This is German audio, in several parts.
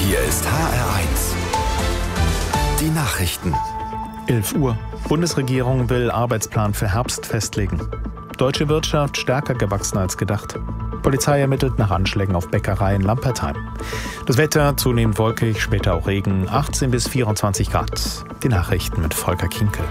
Hier ist HR1. Die Nachrichten. 11 Uhr. Bundesregierung will Arbeitsplan für Herbst festlegen. Deutsche Wirtschaft stärker gewachsen als gedacht. Polizei ermittelt nach Anschlägen auf Bäckerei in Lampertheim. Das Wetter zunehmend wolkig, später auch Regen, 18 bis 24 Grad. Die Nachrichten mit Volker Kinkel.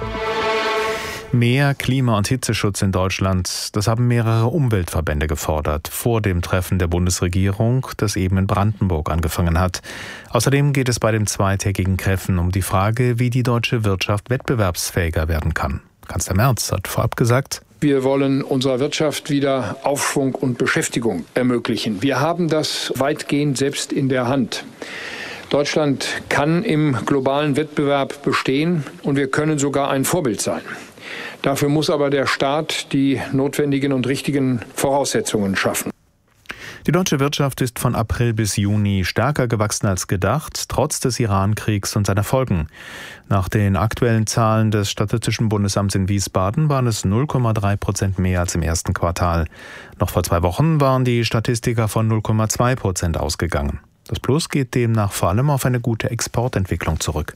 Mehr Klima- und Hitzeschutz in Deutschland, das haben mehrere Umweltverbände gefordert, vor dem Treffen der Bundesregierung, das eben in Brandenburg angefangen hat. Außerdem geht es bei dem zweitägigen Treffen um die Frage, wie die deutsche Wirtschaft wettbewerbsfähiger werden kann. Kanzler Merz hat vorab gesagt: Wir wollen unserer Wirtschaft wieder Aufschwung und Beschäftigung ermöglichen. Wir haben das weitgehend selbst in der Hand. Deutschland kann im globalen Wettbewerb bestehen und wir können sogar ein Vorbild sein. Dafür muss aber der Staat die notwendigen und richtigen Voraussetzungen schaffen. Die deutsche Wirtschaft ist von April bis Juni stärker gewachsen als gedacht, trotz des Iran-Kriegs und seiner Folgen. Nach den aktuellen Zahlen des Statistischen Bundesamts in Wiesbaden waren es 0,3% mehr als im ersten Quartal. Noch vor 2 Wochen waren die Statistiker von 0,2% ausgegangen. Das Plus geht demnach vor allem auf eine gute Exportentwicklung zurück.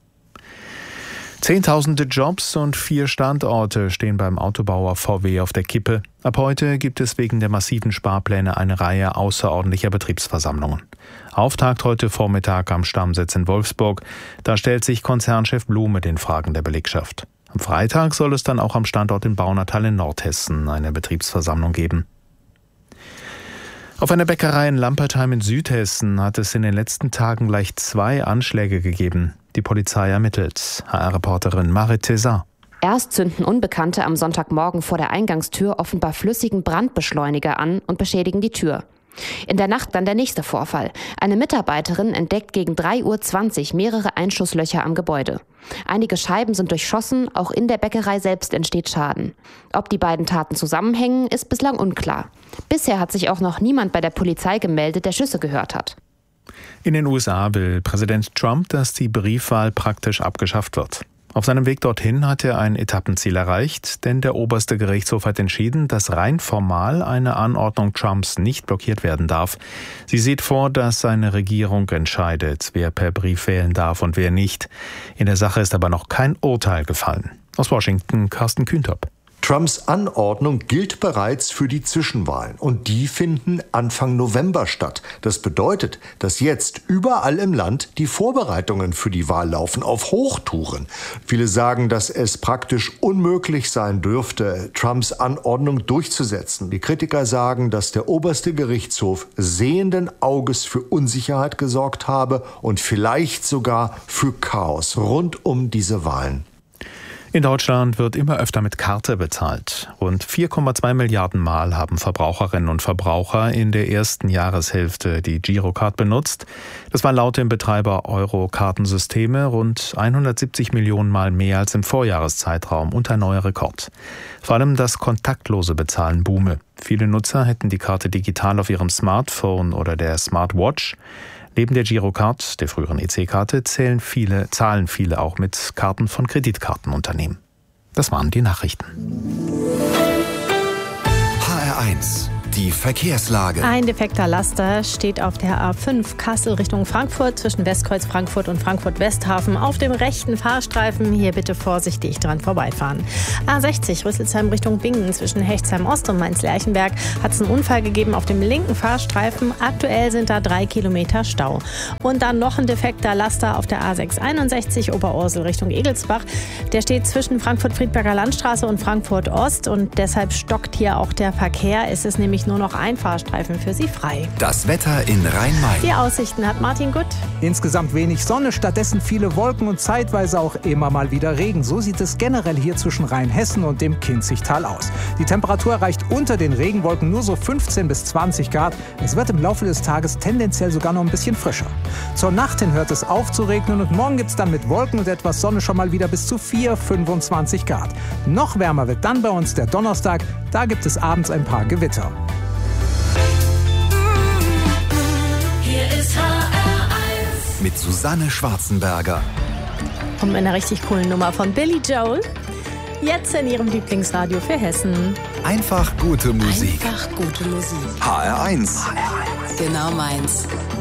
Zehntausende Jobs und 4 Standorte stehen beim Autobauer VW auf der Kippe. Ab heute gibt es wegen der massiven Sparpläne eine Reihe außerordentlicher Betriebsversammlungen. Auftakt heute Vormittag am Stammsitz in Wolfsburg. Da stellt sich Konzernchef Blume den Fragen der Belegschaft. Am Freitag soll es dann auch am Standort in Baunatal in Nordhessen eine Betriebsversammlung geben. Auf einer Bäckerei in Lampertheim in Südhessen hat es in den letzten Tagen gleich 2 Anschläge gegeben. Die Polizei ermittelt. HR-Reporterin Marit Tezar. Erst zünden Unbekannte am Sonntagmorgen vor der Eingangstür offenbar flüssigen Brandbeschleuniger an und beschädigen die Tür. In der Nacht dann der nächste Vorfall. Eine Mitarbeiterin entdeckt gegen 3:20 Uhr mehrere Einschusslöcher am Gebäude. Einige Scheiben sind durchschossen, auch in der Bäckerei selbst entsteht Schaden. Ob die beiden Taten zusammenhängen, ist bislang unklar. Bisher hat sich auch noch niemand bei der Polizei gemeldet, der Schüsse gehört hat. In den USA will Präsident Trump, dass die Briefwahl praktisch abgeschafft wird. Auf seinem Weg dorthin hat er ein Etappenziel erreicht, denn der oberste Gerichtshof hat entschieden, dass rein formal eine Anordnung Trumps nicht blockiert werden darf. Sie sieht vor, dass seine Regierung entscheidet, wer per Brief wählen darf und wer nicht. In der Sache ist aber noch kein Urteil gefallen. Aus Washington, Carsten Kühntop. Trumps Anordnung gilt bereits für die Zwischenwahlen und die finden Anfang November statt. Das bedeutet, dass jetzt überall im Land die Vorbereitungen für die Wahl laufen, auf Hochtouren. Viele sagen, dass es praktisch unmöglich sein dürfte, Trumps Anordnung durchzusetzen. Die Kritiker sagen, dass der oberste Gerichtshof sehenden Auges für Unsicherheit gesorgt habe und vielleicht sogar für Chaos rund um diese Wahlen. In Deutschland wird immer öfter mit Karte bezahlt. Rund 4,2 Milliarden Mal haben Verbraucherinnen und Verbraucher in der ersten Jahreshälfte die Girocard benutzt. Das war laut dem Betreiber Euro-Kartensysteme rund 170 Millionen Mal mehr als im Vorjahreszeitraum und ein neuer Rekord. Vor allem das kontaktlose Bezahlen boome. Viele Nutzer hätten die Karte digital auf ihrem Smartphone oder der Smartwatch. Neben der Girocard, der früheren EC-Karte, zahlen viele auch mit Karten von Kreditkartenunternehmen. Das waren die Nachrichten. HR1, die Verkehrslage. Ein defekter Laster steht auf der A5 Kassel Richtung Frankfurt zwischen Westkreuz Frankfurt und Frankfurt-Westhafen auf dem rechten Fahrstreifen. Hier bitte vorsichtig dran vorbeifahren. A60 Rüsselsheim Richtung Bingen zwischen Hechtsheim Ost und Mainz-Lerchenberg hat es einen Unfall gegeben auf dem linken Fahrstreifen. Aktuell sind da 3 Kilometer Stau. Und dann noch ein defekter Laster auf der A661 Oberursel Richtung Egelsbach. Der steht zwischen Frankfurt-Friedberger Landstraße und Frankfurt-Ost und deshalb stockt hier auch der Verkehr. Es ist nämlich nur noch ein Fahrstreifen für Sie frei. Das Wetter in Rhein-Main. Die Aussichten hat Martin Gutt. Insgesamt wenig Sonne, stattdessen viele Wolken und zeitweise auch immer mal wieder Regen. So sieht es generell hier zwischen Rheinhessen und dem Kinzigtal aus. Die Temperatur erreicht unter den Regenwolken nur so 15 bis 20 Grad. Es wird im Laufe des Tages tendenziell sogar noch ein bisschen frischer. Zur Nacht hin hört es auf zu regnen und morgen gibt es dann mit Wolken und etwas Sonne schon mal wieder bis zu 25 Grad. Noch wärmer wird dann bei uns der Donnerstag. Da gibt es abends ein paar Gewitter. Hier ist HR1 mit Susanne Schwarzenberger. Und mit einer richtig coolen Nummer von Billy Joel. Jetzt in Ihrem Lieblingsradio für Hessen. Einfach gute Musik. Einfach gute Musik. HR1. Genau meins.